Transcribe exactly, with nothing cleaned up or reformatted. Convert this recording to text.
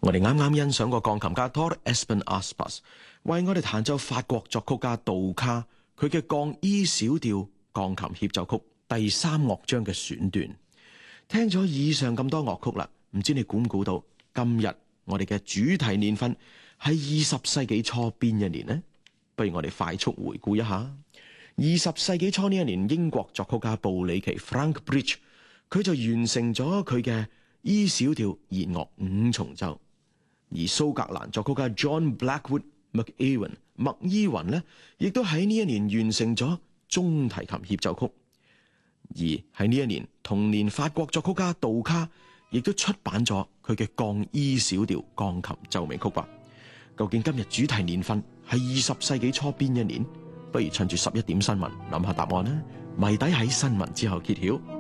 我哋啱啱欣賞過鋼琴家 Thor Espen Aspas 為我哋彈奏法國作曲家杜卡佢嘅降 E 小調鋼琴協奏曲第三樂章嘅選段。聽咗以上咁多樂曲啦，唔知你估唔估到今日我哋嘅主題年份係二十世紀初邊一年呢？不如我哋快速回顧一下。二十世紀初呢一年，英國作曲家布里奇 Frank Bridge 佢就完成咗佢嘅 E 小調弦樂五重奏。而蘇格蘭作曲家 John Blackwood McEwan 麥伊雲呢，亦都喺呢一年完成咗中提琴協奏曲。而喺呢一年，同年法國作曲家杜卡亦都出版咗佢嘅降 E 小調鋼琴奏鳴曲吧。究竟今日主題年份係二十世紀初邊一年？不如趁住十一點新聞諗下答案啦。謎底喺新聞之後揭曉。